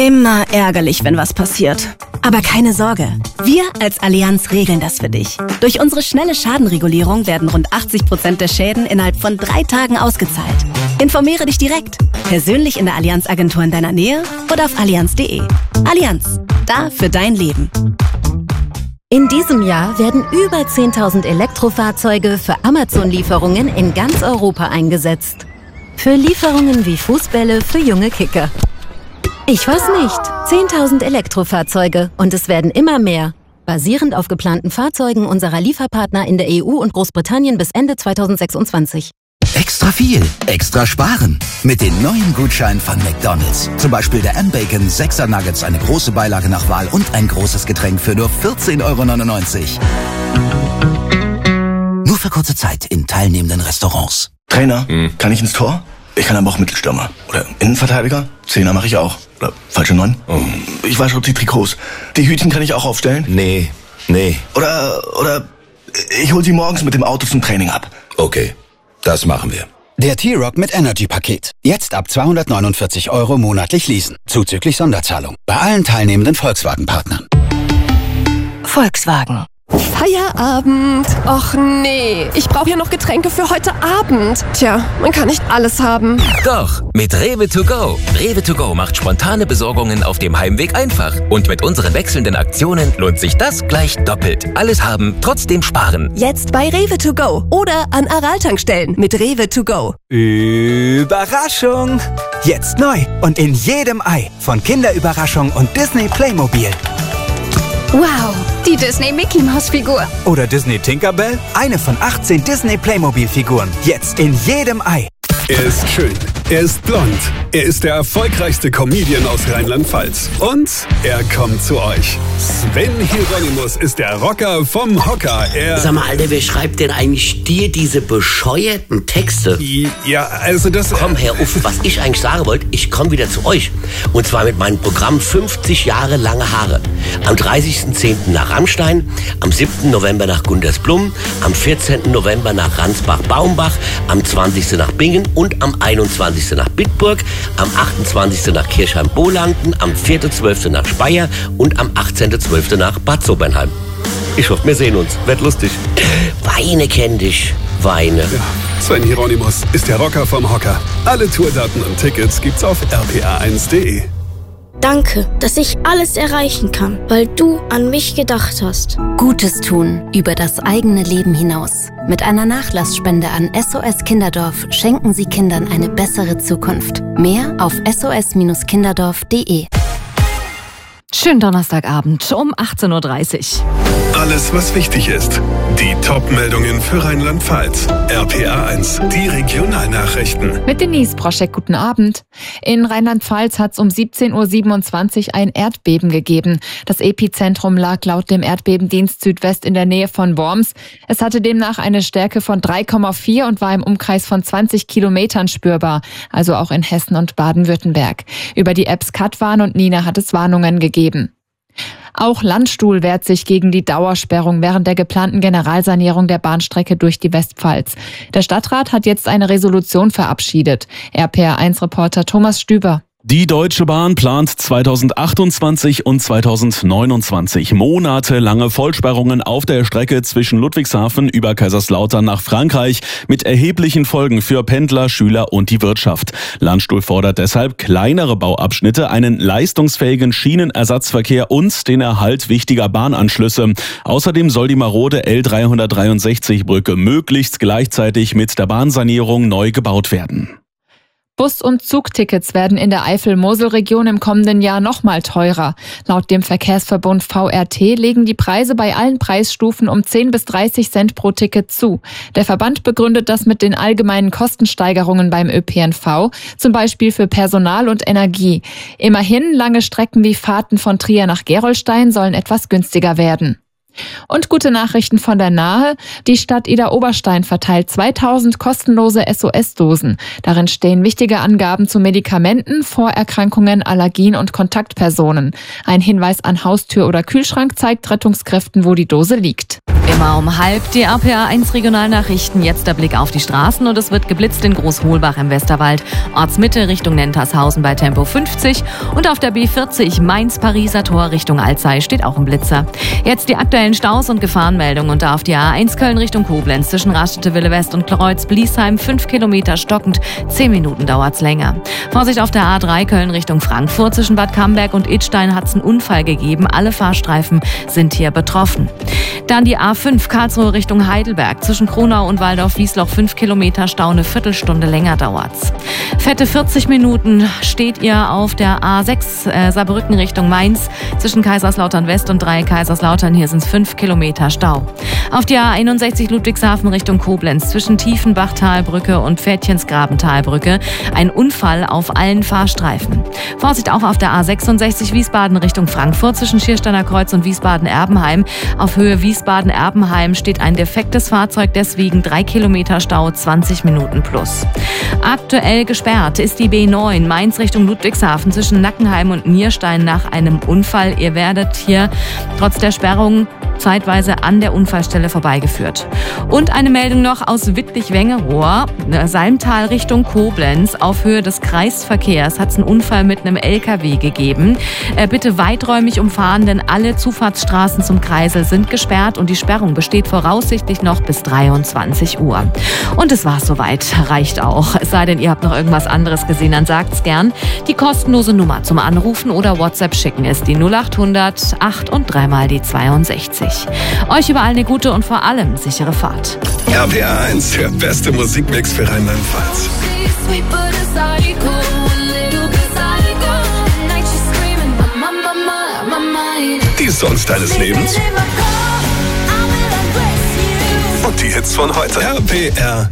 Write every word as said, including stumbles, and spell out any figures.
Immer ärgerlich, wenn was passiert. Aber keine Sorge, wir als Allianz regeln das für dich. Durch unsere schnelle Schadenregulierung werden rund achtzig Prozent der Schäden innerhalb von drei Tagen ausgezahlt. Informiere dich direkt, persönlich in der Allianz-Agentur in deiner Nähe oder auf allianz punkt de. Allianz, da für dein Leben. In diesem Jahr werden über zehntausend Elektrofahrzeuge für Amazon-Lieferungen in ganz Europa eingesetzt. Für Lieferungen wie Fußbälle für junge Kicker. Ich weiß nicht. zehntausend Elektrofahrzeuge und es werden immer mehr. Basierend auf geplanten Fahrzeugen unserer Lieferpartner in der E U und Großbritannien bis Ende zweitausendsechsundzwanzig. Extra viel, extra sparen. Mit den neuen Gutscheinen von McDonald's. Zum Beispiel der M-Bacon sechser Nuggets, eine große Beilage nach Wahl und ein großes Getränk für nur vierzehn Euro neunundneunzig. Nur für kurze Zeit in teilnehmenden Restaurants. Trainer, hm. kann ich ins Tor? Ich kann aber auch Mittelstürmer. Oder Innenverteidiger? Zehner mache ich auch. Oder falsche Neun? Oh. Ich wasche auch die Trikots. Die Hütchen kann ich auch aufstellen? Nee, nee. Oder, oder ich hol sie morgens mit dem Auto zum Training ab. Okay, das machen wir. Der T-Rock mit Energy-Paket. Jetzt ab zweihundertneunundvierzig Euro monatlich leasen. Zuzüglich Sonderzahlung. Bei allen teilnehmenden Volkswagen-Partnern. Volkswagen. Feierabend. Och nee, ich brauche ja noch Getränke für heute Abend. Tja, man kann nicht alles haben. Doch, mit Rewe to go. Rewe to go macht spontane Besorgungen auf dem Heimweg einfach. Und mit unseren wechselnden Aktionen lohnt sich das gleich doppelt. Alles haben, trotzdem sparen. Jetzt bei Rewe to go oder an Aral-Tankstellen mit Rewe to go. Überraschung! Jetzt neu und in jedem Ei von Kinderüberraschung und Disney Playmobil. Wow, die Disney-Mickey-Maus-Figur. Oder Disney Tinkerbell, eine von achtzehn Disney-Playmobil-Figuren. Jetzt in jedem Ei. Er ist schön, er ist blond, er ist der erfolgreichste Comedian aus Rheinland-Pfalz. Und er kommt zu euch. Sven Hieronymus ist der Rocker vom Hocker. Er Sag mal, Alter, wer schreibt denn eigentlich dir diese bescheuerten Texte? Ja, also das... Komm, Herr Uff, was ich eigentlich sagen wollte, ich komme wieder zu euch. Und zwar mit meinem Programm fünfzig Jahre lange Haare. Am dreißigsten zehnten nach Rammstein, am siebten November nach Gundersblum, am vierzehnten November nach Ransbach-Baumbach, am zwanzigsten nach Bingen und am einundzwanzigsten nach Bitburg, am achtundzwanzigsten nach Kirchheim-Bolanden, am vierten zwölften nach Speyer und am achtzehnten zwölften nach Bad Sobernheim. Ich hoffe, wir sehen uns. Wird lustig. Weine kenn dich. Weine. Ja, Sven Hieronymus ist der Rocker vom Hocker. Alle Tourdaten und Tickets gibt's auf r p a eins punkt de. Danke, dass ich alles erreichen kann, weil du an mich gedacht hast. Gutes tun über das eigene Leben hinaus. Mit einer Nachlassspende an S O S Kinderdorf schenken Sie Kindern eine bessere Zukunft. Mehr auf s o s kinderdorf punkt de. Schönen Donnerstagabend um achtzehn Uhr dreißig. Alles, was wichtig ist. Die Top-Meldungen für Rheinland-Pfalz. R P A eins, die Regionalnachrichten. Mit Denise Broschek, guten Abend. In Rheinland-Pfalz hat es um siebzehn Uhr siebenundzwanzig ein Erdbeben gegeben. Das Epizentrum lag laut dem Erdbebendienst Südwest in der Nähe von Worms. Es hatte demnach eine Stärke von drei Komma vier und war im Umkreis von zwanzig Kilometern spürbar. Also auch in Hessen und Baden-Württemberg. Über die Apps Katwan und Nina hat es Warnungen gegeben. Auch Landstuhl wehrt sich gegen die Dauersperrung während der geplanten Generalsanierung der Bahnstrecke durch die Westpfalz. Der Stadtrat hat jetzt eine Resolution verabschiedet. R P A eins Reporter Thomas Stüber. Die Deutsche Bahn plant zweitausendachtundzwanzig und zweitausendneunundzwanzig monatelange Vollsperrungen auf der Strecke zwischen Ludwigshafen über Kaiserslautern nach Frankreich mit erheblichen Folgen für Pendler, Schüler und die Wirtschaft. Landstuhl fordert deshalb kleinere Bauabschnitte, einen leistungsfähigen Schienenersatzverkehr und den Erhalt wichtiger Bahnanschlüsse. Außerdem soll die marode L dreihundertdreiundsechzig Brücke möglichst gleichzeitig mit der Bahnsanierung neu gebaut werden. Bus- und Zugtickets werden in der Eifel-Mosel-Region im kommenden Jahr noch mal teurer. Laut dem Verkehrsverbund V R T legen die Preise bei allen Preisstufen um zehn bis dreißig Cent pro Ticket zu. Der Verband begründet das mit den allgemeinen Kostensteigerungen beim Ö P N V, zum Beispiel für Personal und Energie. Immerhin, lange Strecken wie Fahrten von Trier nach Gerolstein sollen etwas günstiger werden. Und gute Nachrichten von der Nahe. Die Stadt Idar-Oberstein verteilt zweitausend kostenlose S O S-Dosen. Darin stehen wichtige Angaben zu Medikamenten, Vorerkrankungen, Allergien und Kontaktpersonen. Ein Hinweis an Haustür oder Kühlschrank zeigt Rettungskräften, wo die Dose liegt. Immer um halb die R P R eins Regionalnachrichten. Jetzt der Blick auf die Straßen und es wird geblitzt in Großholbach im Westerwald. Ortsmitte Richtung Nentershausen bei Tempo fünfzig und auf der B vierzig Mainz-Pariser Tor Richtung Alzey steht auch ein Blitzer. Jetzt die aktuellen Staus und Gefahrenmeldungen und da auf die A eins Köln Richtung Koblenz zwischen Raststätte-Wille West und Kreuz-Bliesheim fünf Kilometer stockend, zehn Minuten dauert's länger. Vorsicht auf der A drei Köln Richtung Frankfurt zwischen Bad Camberg und Idstein hat's einen Unfall gegeben. Alle Fahrstreifen sind hier betroffen. Dann die A fünf Karlsruhe Richtung Heidelberg. Zwischen Kronau und Waldorf-Wiesloch fünf Kilometer Stau, eine Viertelstunde länger dauert's. Fette vierzig Minuten steht ihr auf der A sechs äh, Saarbrücken Richtung Mainz. Zwischen Kaiserslautern West und drei Kaiserslautern. Hier sind's fünf Kilometer Stau. Auf die A einundsechzig Ludwigshafen Richtung Koblenz. Zwischen Tiefenbachtalbrücke und Pfädchensgrabentalbrücke. Ein Unfall auf allen Fahrstreifen. Vorsicht auch auf der A sechsundsechzig Wiesbaden Richtung Frankfurt. Zwischen Schiersteiner Kreuz und Wiesbaden-Erbenheim. Auf Höhe Wiesbaden-Erbenheim steht ein defektes Fahrzeug, deswegen drei Kilometer Stau, zwanzig Minuten plus. Aktuell gesperrt ist die B neun Mainz Richtung Ludwigshafen zwischen Nackenheim und Nierstein nach einem Unfall. Ihr werdet hier trotz der Sperrung zeitweise an der Unfallstelle vorbeigeführt. Und eine Meldung noch aus Wittlich-Wengerohr, Salmtal Richtung Koblenz. Auf Höhe des Kreisverkehrs hat es einen Unfall mit einem L K W gegeben. Äh, bitte weiträumig umfahren, denn alle Zufahrtsstraßen zum Kreisel sind gesperrt und die Sperrung besteht voraussichtlich noch bis dreiundzwanzig Uhr. Und es war's soweit, reicht auch. Es sei denn, ihr habt noch irgendwas anderes gesehen, dann sagt's gern. Die kostenlose Nummer zum Anrufen oder WhatsApp schicken ist die null achthundert acht und dreimal die zweiundsechzig. Euch überall eine gute und vor allem sichere Fahrt. R P R eins, der beste Musikmix für Rheinland-Pfalz. Die Songs deines Lebens und die Hits von heute. R P R